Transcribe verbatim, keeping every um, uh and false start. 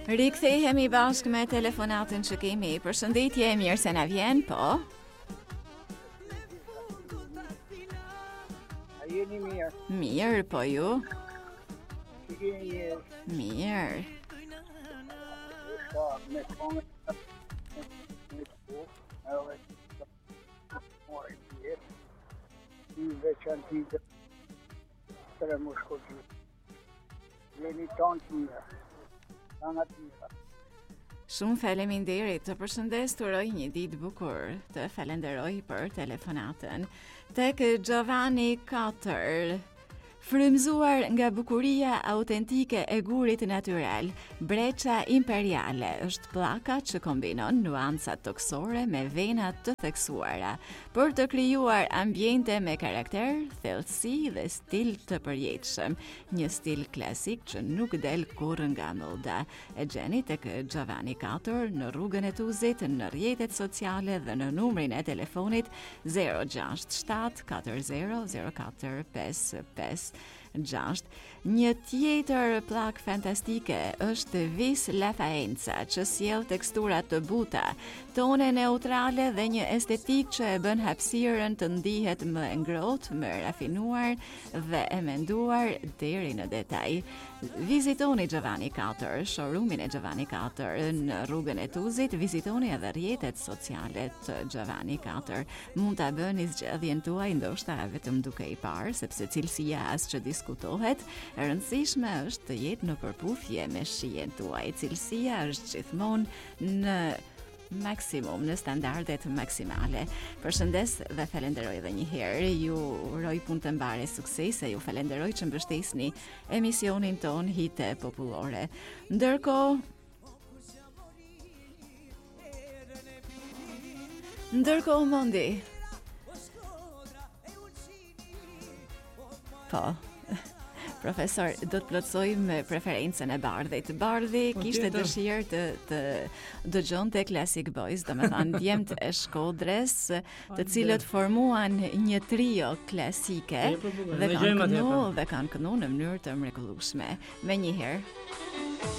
Rikthehemi bashkë me telefonatën që kemi. Përshëndetje, mirë se na vjen, po. A jeni mirë? Mirë, po ju? Si jeni mirë? Mirë. Ka me kone me shku, edhe mori pjesë, i veçantitë tre më shkogjë. Jeni tanë të mirë, tanë të mirë. Shumë faleminderit, të përshëndes, të uroj një ditë bukur, të falenderoj për telefonatën. Tek Giovanni katër, frymzuar nga bukuria autentike e gurit natyral, Breça Imperiale është pllaka që kombinon nuancat toksore me vena të theksuara për të krijuar ambiente me karakter, thellësi dhe stil të përjetshëm, një stil klasik që nuk del kurrë nga moda. E gjeni tek Giovanni katër në rrugën e Tuzit, në rrjetet sociale dhe në numrin e telefonit zero gjasht shtat katër zero zero katër pesë pesë gjasht. Një tjetër plak fantastike është Vis La Faenza, që sjell tekstura të buta, tone neutrale dhe një estetik që e bën hapësirën të ndihet më ngrohtë, më rafinuar dhe e menduar deri në detaj. Vizitoni Giovanni katër, showroomin e Giovanni katër në rrugën e Tuzit, vizitoni edhe rrjetet sociale të Giovanni katër. Mund ta bëni zgjedhjen tuaj ndoshta vetëm duke i parë, sepse cilësia as që diskutohet, e rëndësishme është të jetë në përputhje me shijen tuaj. Cilësia është gjithmonë në maksimum, në standardet maksimale. Përshëndes dhe falenderoj edhe një herë, ju uroj punë të mbare suksese, ju falenderoj që mbështesni emisionin ton Hite Popullore. Ndërkohë, ndërkohë Mondi. Po. Profesor, do të plotësojmë preferencën e Bardhit. Bardhi kishte dëshirë të, të dëgjonte Classic Boys, domethënë djemt e Shkodrës, të cilët formuan një trio klasike dhe kanë kënu dhe kanë kënu në mënyrë të mrekullueshme. Menjëherë